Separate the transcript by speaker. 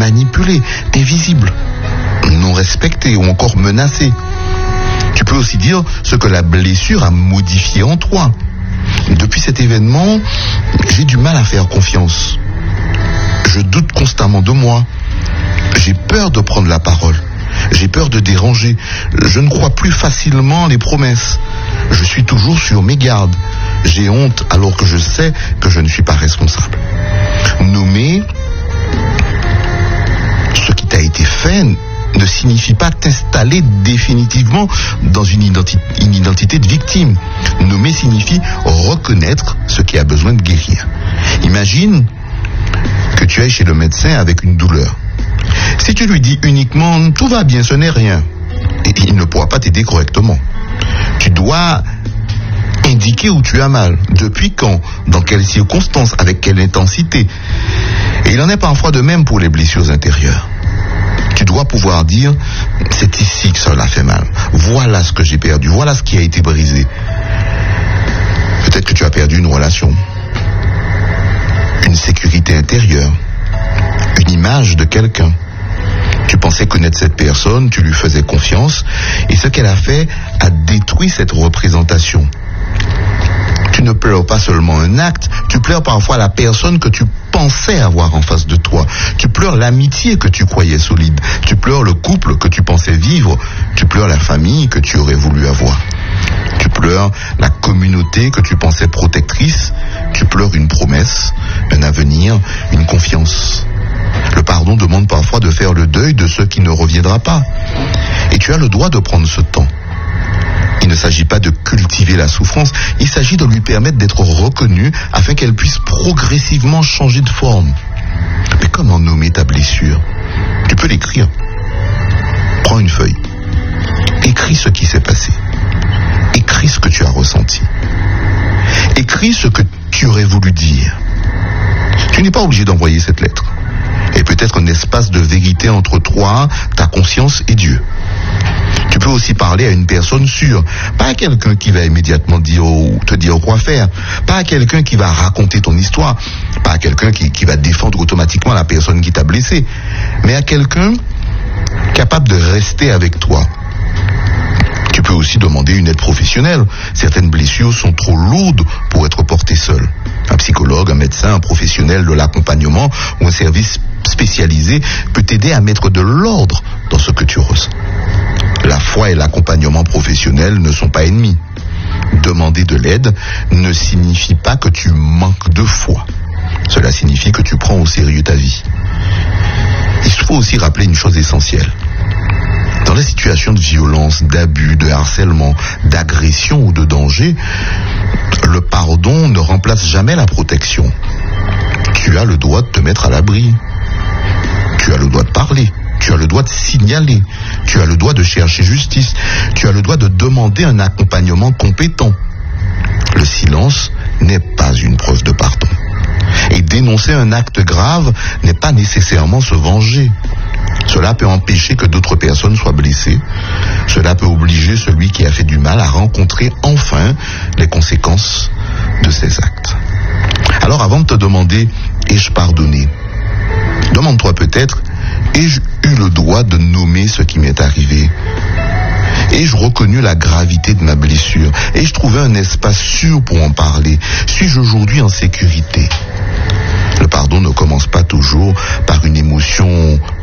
Speaker 1: manipulé, invisible, non respecté ou encore menacé. Tu peux aussi dire ce que la blessure a modifié en toi. Depuis cet événement, j'ai du mal à faire confiance. Je doute constamment de moi. J'ai peur de prendre la parole. J'ai peur de déranger. Je ne crois plus facilement les promesses. Je suis toujours sur mes gardes. J'ai honte alors que je sais que je ne suis pas responsable. Nommer ce qui t'a été fait ne signifie pas t'installer définitivement dans une identité de victime. Nommer signifie reconnaître ce qui a besoin de guérir. Imagine que tu ailles chez le médecin avec une douleur. Si tu lui dis uniquement « tout va bien, ce n'est rien », il ne pourra pas t'aider correctement. Tu dois indiquer où tu as mal, depuis quand, dans quelles circonstances, avec quelle intensité. Et il en est parfois de même pour les blessures intérieures. Tu dois pouvoir dire « c'est ici que cela fait mal. Voilà ce que j'ai perdu. Voilà ce qui a été brisé. » Peut-être que tu as perdu une relation, une sécurité intérieure, une image de quelqu'un. Tu pensais connaître cette personne, tu lui faisais confiance, et ce qu'elle a fait a détruit cette représentation. Tu ne pleures pas seulement un acte, tu pleures parfois la personne que tu pensais avoir en face de toi. Tu pleures l'amitié que tu croyais solide. Tu pleures le couple que tu pensais vivre. Tu pleures la famille que tu aurais voulu avoir. Tu pleures la communauté que tu pensais protectrice. Tu pleures une promesse, un avenir, une confiance. Le pardon demande parfois de faire le deuil de ce qui ne reviendra pas. Et tu as le droit de prendre ce temps. Il ne s'agit pas de cultiver la souffrance, il s'agit de lui permettre d'être reconnue afin qu'elle puisse progressivement changer de forme. Mais comment nommer ta blessure? Tu peux l'écrire. Prends une feuille. Écris ce qui s'est passé. Écris ce que tu as ressenti. Écris ce que tu aurais voulu dire. Tu n'es pas obligé d'envoyer cette lettre. Et peut-être un espace de vérité entre toi, ta conscience et Dieu. Tu peux aussi parler à une personne sûre, pas à quelqu'un qui va immédiatement te dire quoi faire, pas à quelqu'un qui va raconter ton histoire, pas à quelqu'un qui va défendre automatiquement la personne qui t'a blessé, mais à quelqu'un capable de rester avec toi. Tu peux aussi demander une aide professionnelle. Certaines blessures sont trop lourdes pour être portées seules. Un psychologue, un médecin, un professionnel de l'accompagnement ou un service spécialisé peut t'aider à mettre de l'ordre dans ce que tu ressens. La foi et l'accompagnement professionnel ne sont pas ennemis. Demander de l'aide ne signifie pas que tu manques de foi. Cela signifie que tu prends au sérieux ta vie. Il faut aussi rappeler une chose essentielle. Dans les situations de violence, d'abus, de harcèlement, d'agression ou de danger, le pardon ne remplace jamais la protection. Tu as le droit de te mettre à l'abri. Tu as le droit de parler. Tu as le droit de signaler. Tu as le droit de chercher justice. Tu as le droit de demander un accompagnement compétent. Le silence n'est pas une preuve de pardon. Et dénoncer un acte grave n'est pas nécessairement se venger. Cela peut empêcher que d'autres personnes soient blessées. Cela peut obliger celui qui a fait du mal à rencontrer enfin les conséquences de ses actes. Alors avant de te demander « ai-je pardonné ?», demande-toi peut-être « ai-je eu le droit de nommer ce qui m'est arrivé ? Ai-je reconnu la gravité de ma blessure ? Ai-je trouvé un espace sûr pour en parler ? Suis-je aujourd'hui en sécurité ? Le pardon ne commence pas toujours par une émotion